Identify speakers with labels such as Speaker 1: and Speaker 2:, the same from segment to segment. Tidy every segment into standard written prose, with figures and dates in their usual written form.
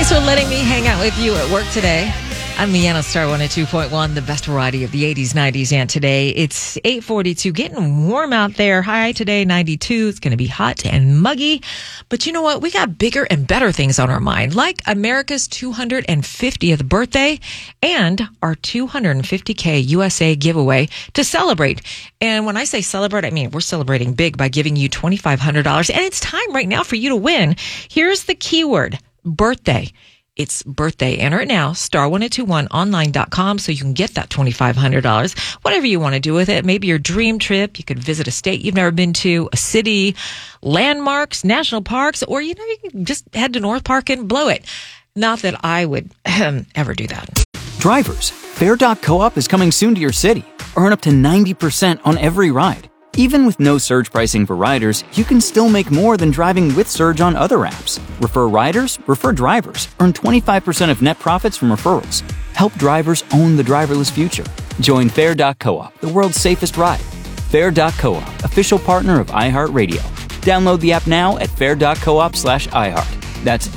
Speaker 1: Thanks for letting me hang out with you at work today. I'm Leanna Star 102.1, the best variety of the 80s, 90s, and today. It's 8:42, getting warm out there. High today, 92. It's going to be hot and muggy. But you know what? We got bigger and better things on our mind, like America's 250th birthday and our 250K USA giveaway to celebrate. And when I say celebrate, I mean we're celebrating big by giving you $2,500. And it's time right now for you to win. Here's the keyword, birthday. It's birthday. Enter it now, star1021online.com, so you can get that $2,500. Whatever you want to do with it. Maybe your dream trip. You could visit a state you've never been to, a city, landmarks, national parks, or, you can just head to North Park and blow it. Not that I would ever do that.
Speaker 2: Drivers, Fare.coop is coming soon to your city. Earn up to 90% on every ride. Even with no surge pricing for riders, you can still make more than driving with surge on other apps. Refer riders, refer drivers. Earn 25% of net profits from referrals. Help drivers own the driverless future. Join Fare.coop, the world's safest ride. Fare.coop, official partner of iHeartRadio. Download the app now at fare.coop/iHeart. That's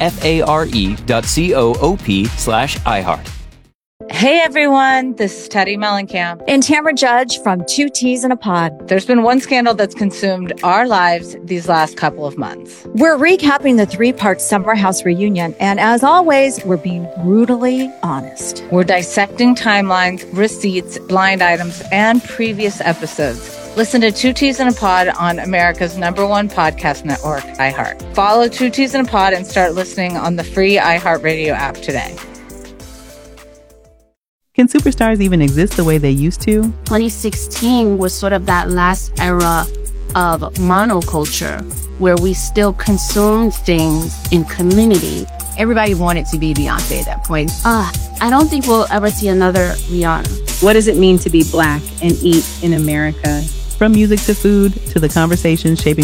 Speaker 2: FARE.coop/iHeart.
Speaker 3: Hey everyone, this is Teddy Mellencamp
Speaker 4: and Tamara Judge from Two Teas in a Pod.
Speaker 3: There's been one scandal that's consumed our lives these last couple of months.
Speaker 4: We're recapping the 3-part Summer House reunion, and as always, we're being brutally honest.
Speaker 3: We're dissecting timelines, receipts, blind items, and previous episodes. Listen to Two Teas in a Pod on America's #1 podcast network, iHeart. Follow Two Teas in a Pod and start listening on the free iHeartRadio app today.
Speaker 5: Can superstars even exist the way they used to?
Speaker 6: 2016 was sort of that last era of monoculture where we still consumed things in community.
Speaker 7: Everybody wanted to be Beyonce at that point.
Speaker 6: I don't think we'll ever see another Rihanna.
Speaker 8: What does it mean to be Black and eat in America?
Speaker 5: From music to food to the conversations shaping